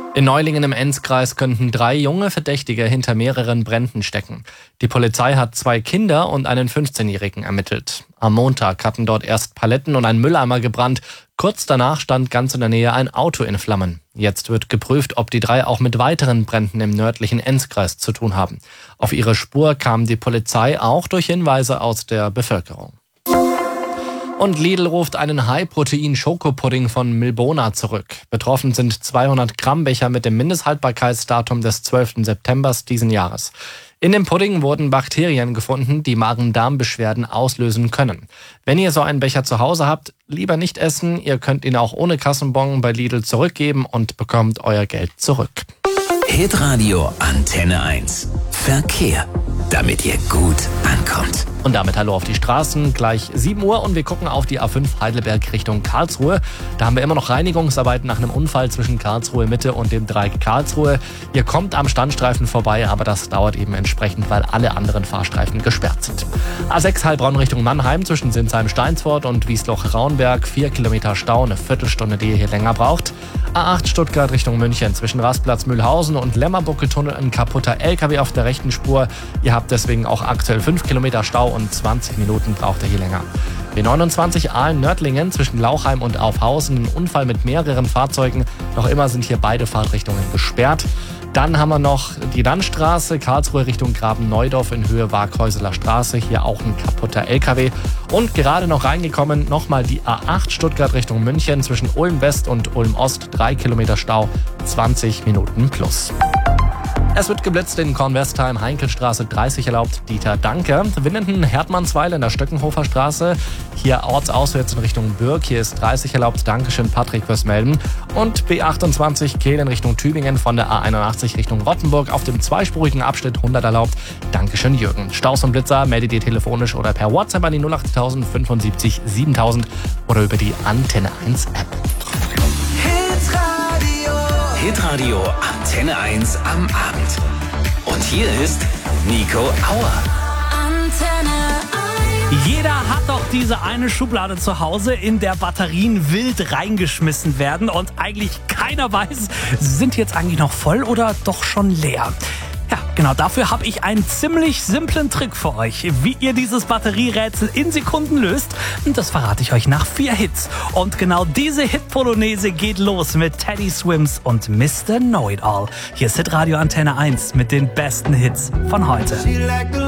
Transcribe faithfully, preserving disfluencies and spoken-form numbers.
In Neulingen im Enzkreis könnten drei junge Verdächtige hinter mehreren Bränden stecken. Die Polizei hat zwei Kinder und einen fünfzehnjährigen ermittelt. Am Montag hatten dort erst Paletten und ein Mülleimer gebrannt. Kurz danach stand ganz in der Nähe ein Auto in Flammen. Jetzt wird geprüft, ob die drei auch mit weiteren Bränden im nördlichen Enzkreis zu tun haben. Auf ihre Spur kam die Polizei auch durch Hinweise aus der Bevölkerung. Und Lidl ruft einen High-Protein-Schokopudding von Milbona zurück. Betroffen sind zweihundert Gramm Becher mit dem Mindesthaltbarkeitsdatum des zwölften September diesen Jahres. In dem Pudding wurden Bakterien gefunden, die Magen-Darm-Beschwerden auslösen können. Wenn ihr so einen Becher zu Hause habt, lieber nicht essen. Ihr könnt ihn auch ohne Kassenbon bei Lidl zurückgeben und bekommt euer Geld zurück. Hitradio Antenne eins. Verkehr, damit ihr gut ankommt. Und damit hallo auf die Straßen, gleich sieben Uhr und wir gucken auf die A fünf Heidelberg Richtung Karlsruhe. Da haben wir immer noch Reinigungsarbeiten nach einem Unfall zwischen Karlsruhe Mitte und dem Dreieck Karlsruhe. Ihr kommt am Standstreifen vorbei, aber das dauert eben entsprechend, weil alle anderen Fahrstreifen gesperrt sind. A sechs Heilbronn Richtung Mannheim zwischen Sinsheim-Steinsfort und Wiesloch-Raunberg. Vier Kilometer Stau, eine Viertelstunde, die ihr hier länger braucht. A acht Stuttgart Richtung München zwischen Rastplatz Mühlhausen und Lämmerbucke-Tunnel ein kaputter L K W auf der rechten Spur. Ihr habt deswegen auch aktuell fünf Kilometer Stau und zwanzig Minuten braucht ihr hier länger. B neunundzwanzig Aalen-Nördlingen zwischen Lauchheim und Aufhausen. Ein Unfall mit mehreren Fahrzeugen. Noch immer sind hier beide Fahrtrichtungen gesperrt. Dann haben wir noch die Landstraße, Karlsruhe Richtung Graben-Neudorf in Höhe Waghäuseler Straße. Hier auch ein kaputter L K W. Und gerade noch reingekommen, nochmal die A acht Stuttgart Richtung München zwischen Ulm West und Ulm Ost. Drei Kilometer Stau, zwanzig Minuten plus. Es wird geblitzt in Kornwestheim, Heinkelstraße dreißig erlaubt, Dieter Danke. Winnenden Hertmannsweil in der Stöckenhofer Straße. Hier ortsauswärts in Richtung Bürg. Hier ist dreißig erlaubt. Dankeschön, Patrick, fürs Melden. Und B achtundzwanzig Kehl in Richtung Tübingen von der A einundachtzig Richtung Rottenburg. Auf dem zweispurigen Abschnitt hundert erlaubt. Dankeschön, Jürgen. Staus und Blitzer meldet ihr telefonisch oder per WhatsApp an die null acht fünfundsiebzig siebentausend oder über die Antenne eins App. Hitradio Antenne eins am Abend. Und hier ist Nico Auer. Antenne eins. Jeder hat doch diese eine Schublade zu Hause, in der Batterien wild reingeschmissen werden und eigentlich keiner weiß, sind die jetzt eigentlich noch voll oder doch schon leer. Ja, genau dafür habe ich einen ziemlich simplen Trick für euch, wie ihr dieses Batterierätsel in Sekunden löst. Und das verrate ich euch nach vier Hits. Und genau diese Hit-Polonaise geht los mit Teddy Swims und Mister Know-It-All. Hier ist Hitradio Antenne eins mit den besten Hits von heute.